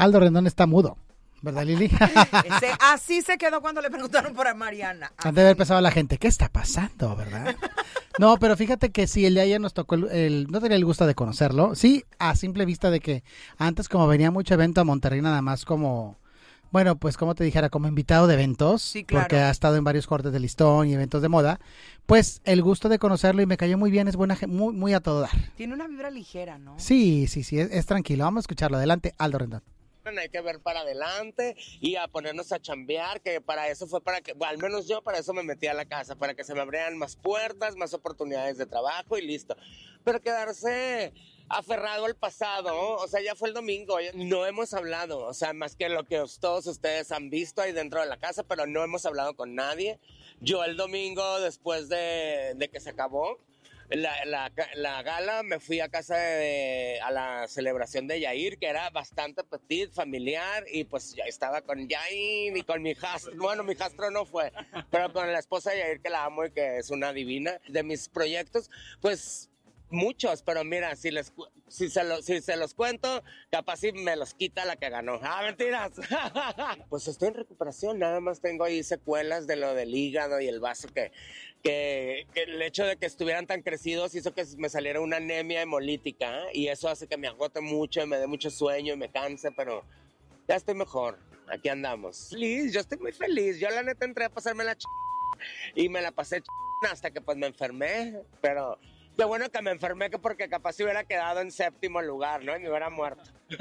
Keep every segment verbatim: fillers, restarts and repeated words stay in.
Aldo Rendón está mudo, ¿verdad, Lili? Ese, así se quedó cuando le preguntaron por Mariana. Antes de haber pensado la gente, ¿qué está pasando, verdad? No, pero fíjate que sí, el de ayer nos tocó, el, el no tenía el gusto de conocerlo. Sí, a simple vista de que antes como venía mucho evento a Monterrey, nada más como, bueno, pues como te dijera, como invitado de eventos, sí, claro. Porque ha estado en varios cortes de listón y eventos de moda, pues el gusto de conocerlo y me cayó muy bien, es buena, muy, muy a todo dar. Tiene una vibra ligera, ¿no? Sí, sí, sí, es, es tranquilo. Vamos a escucharlo. Adelante, Aldo Rendón. Hay que ver para adelante y a ponernos a chambear, que para eso fue para que, bueno, al menos yo para eso me metí a la casa, para que se me abrieran más puertas, más oportunidades de trabajo y listo. Pero quedarse aferrado al pasado, o sea, ya fue el domingo, no hemos hablado, o sea, más que lo que todos ustedes han visto ahí dentro de la casa, pero no hemos hablado con nadie. Yo el domingo, después de, de que se acabó La, la, la gala, me fui a casa de, a la celebración de Yair, que era bastante petit, familiar, y pues ya estaba con Yair y con mi hijastro. Bueno, mi hijastro no fue, pero con la esposa de Yair, que la amo y que es una divina. De mis proyectos, pues muchos, pero mira, si les si se, lo, si se los cuento, capaz si me los quita la que ganó. ¡Ah, mentiras! Pues estoy en recuperación, nada más tengo ahí secuelas de lo del hígado y el vaso que, que, que el hecho de que estuvieran tan crecidos hizo que me saliera una anemia hemolítica, ¿eh? Y eso hace que me agote mucho y me dé mucho sueño y me canse, pero ya estoy mejor, aquí andamos. Feliz, yo estoy muy feliz, yo la neta entré a pasarme la ch... y me la pasé ch... hasta que pues me enfermé, pero... Qué bueno que me enfermé, que porque capaz se hubiera quedado en séptimo lugar, ¿no? Y me hubiera muerto.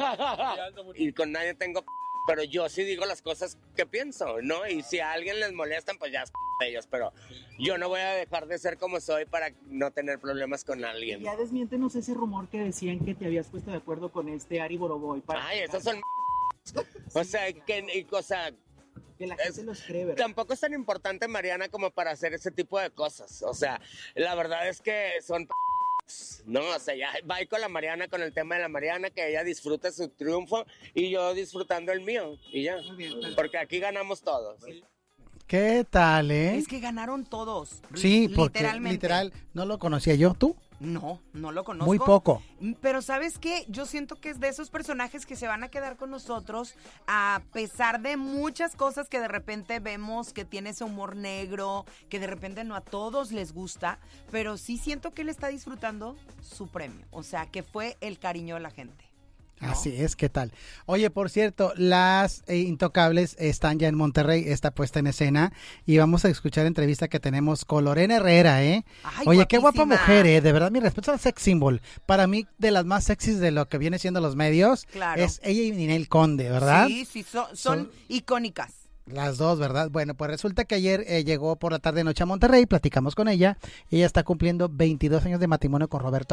Y con nadie tengo... Pero yo sí digo las cosas que pienso, ¿no? Y si a alguien les molestan, pues ya es de ellos. Pero yo no voy a dejar de ser como soy para no tener problemas con alguien. Ya desmiéntenos ese rumor que decían que te habías puesto de acuerdo con este Ari Boroboy. Para Ay, esos son... O sea, que... O sea, que la gente es, los cree, ¿verdad? Tampoco es tan importante, Mariana, como para hacer ese tipo de cosas. O sea, la verdad es que son... No, o sea, ya va con la Mariana, con el tema de la Mariana, que ella disfrute su triunfo y yo disfrutando el mío, y ya. Bien, porque aquí ganamos todos. ¿Qué tal, eh? Es que ganaron todos. Sí, porque literal, no lo conocía yo. ¿Tú? No, no lo conozco. Muy poco. Pero ¿sabes qué? Yo siento que es de esos personajes que se van a quedar con nosotros a pesar de muchas cosas que de repente vemos que tiene ese humor negro, que de repente no a todos les gusta, pero sí siento que él está disfrutando su premio. O sea, que fue el cariño de la gente. ¿No? Así es, ¿qué tal? Oye, por cierto, las eh, Intocables están ya en Monterrey, está puesta en escena y vamos a escuchar entrevista que tenemos con Lorena Herrera, ¿eh? Ay, Oye, guapísima. Qué guapa mujer, ¿eh? De verdad, mi respeto al sex symbol. Para mí, de las más sexys de lo que viene siendo los medios, claro. Es ella y Ninel Conde, ¿verdad? Sí, sí, so, son, son icónicas. Las dos, ¿verdad? Bueno, pues resulta que ayer eh, llegó por la tarde noche a Monterrey, platicamos con ella, ella está cumpliendo veintidós años de matrimonio con Roberto